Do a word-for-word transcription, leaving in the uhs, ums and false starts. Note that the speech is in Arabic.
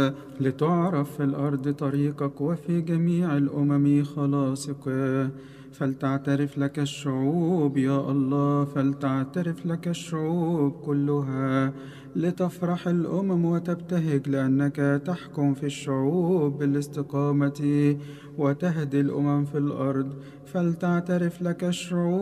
لتعرف في الأرض طريقك وفي جميع الأمم خلاصك. فلتعترف لك الشعوب يا الله، فلتعترف لك الشعوب كلها. لتفرح الأمم وتبتهج لأنك تحكم في الشعوب بالاستقامة وتهدي الأمم في الأرض. فلتعترف لك الشعوب